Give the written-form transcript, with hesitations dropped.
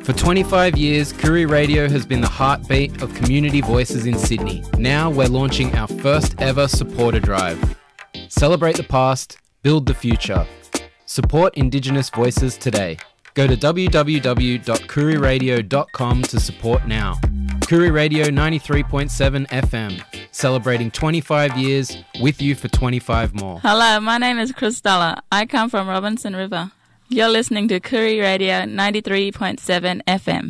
For 25 years, Koori Radio has been the heartbeat of community voices in Sydney. Now we're launching our first ever supporter drive. Celebrate the past, build the future. Support Indigenous voices today. Go to www.kooriradio.com to support now. Koori Radio 93.7 FM, celebrating 25 years with you for 25 more. Hello, my name is Christella. I come from Robinson River. You're listening to Koori Radio 93.7 FM.